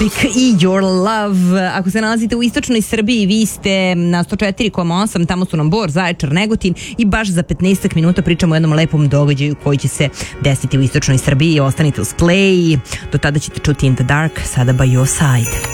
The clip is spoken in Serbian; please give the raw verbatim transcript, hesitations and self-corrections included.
i Your Love. Ako se nalazite u istočnoj Srbiji, vi ste na sto četiri zarez osam, tamo su nam Bor, Zaječar, Negotin i baš za petnaest minuta pričamo o jednom lepom događaju koji će se desiti u istočnoj Srbiji. Ostanite uz Play, do tada ćete čuti In the Dark, sada by your side.